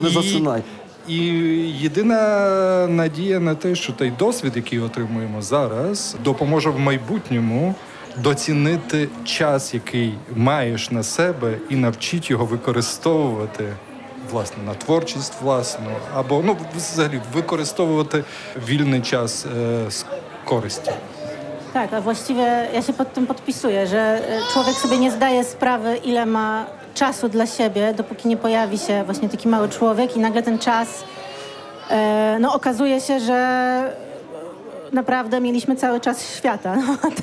Не засинай. І єдина надія на те, що той досвід, який отримуємо зараз, допоможе в майбутньому доцінити час, який маєш на себе, і навчить його використовувати, власне, на творчість власну, або, взагалі, використовувати вільний час з користю. Tak, a właściwie ja się pod tym podpisuję, że człowiek sobie nie zdaje sprawy, ile ma czasu dla siebie, dopóki nie pojawi się właśnie taki mały człowiek i nagle ten czas, okazuje się, że naprawdę mieliśmy cały czas świata,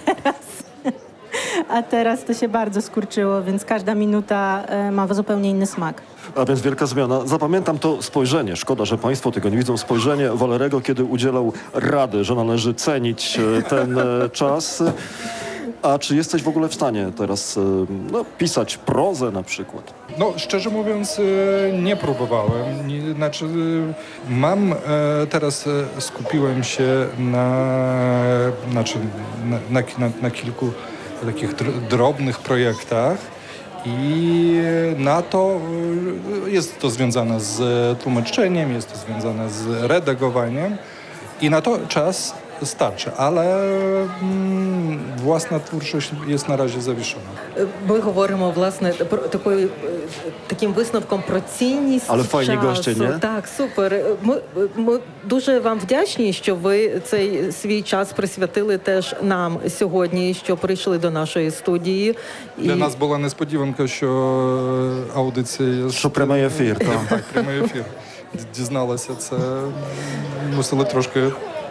a teraz to się bardzo skurczyło, więc każda minuta ma zupełnie inny smak. A więc wielka zmiana. Zapamiętam to spojrzenie. Szkoda, że państwo tego nie widzą. Spojrzenie Walerego, kiedy udzielał rady, że należy cenić ten czas. A czy jesteś w ogóle w stanie teraz pisać prozę na przykład? Szczerze mówiąc, nie próbowałem. Skupiłem się na kilku takich drobnych projektach i na to jest to związane z tłumaczeniem, jest to związane z redagowaniem i na to czas starczy, ale własna twórczość jest na razie zawieszona. Ми говоримо, власне, про таким висновком про цінність Але файні часу. гості, ні? Так, супер. Ми дуже вам вдячні, що ви цей свій час присвятили теж нам сьогодні, що прийшли до нашої студії. Для нас була несподіванка, що аудиція є... Що прямий ефір, так. Так, прямий ефір. Дізналася це, мусили трошки...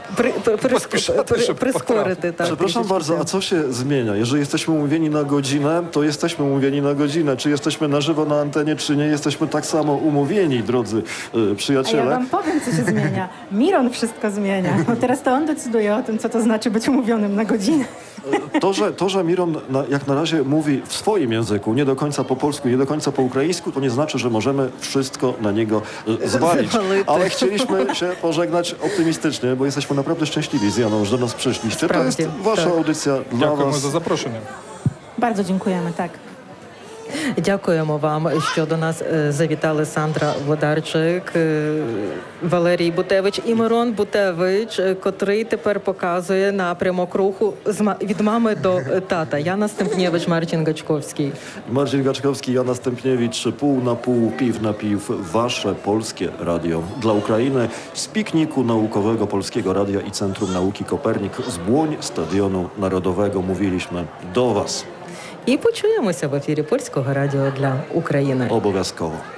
Прискорити, tak. Przepraszam bardzo, a co się zmienia? Jeżeli jesteśmy umówieni na godzinę, to jesteśmy umówieni na godzinę. Czy jesteśmy na żywo na antenie, czy nie, jesteśmy tak samo umówieni, drodzy A przyjaciele. ja wam powiem, co się zmienia. Miron wszystko zmienia. Bo teraz to on decyduje o tym, co to znaczy być umówionym na godzinę. To, że Miron jak na razie mówi w swoim języku, nie do końca po polsku, nie do końca po ukraińsku, to nie znaczy, że możemy wszystko na niego zwalić. Ale chcieliśmy się pożegnać optymistycznie, bo jesteśmy naprawdę szczęśliwi z Janą, że do nas przyszliście. To jest wasza audycja dla Дякуємо was. за запрошення. Bardzo dziękujemy, tak. Дякуємо вам, що до нас завітали Сандра Водарчик, Валерій Бутевич і Мирон Бутевич, котрий тепер показує напрямок руху від мами до тата. Яна Стемпнєвич, Марcin Gaczkowski. Marcin Gaczkowski, Jana Stępniewicz, pół na pół, piw na piw, wasze polskie radio dla Ukrainy z pikniku naukowego Polskiego Radia i Centrum Nauki Kopernik z Błoń Stadionu Narodowego. Mówiliśmy do was. І почуємося в ефірі Польського радіо для України. Обов'язково.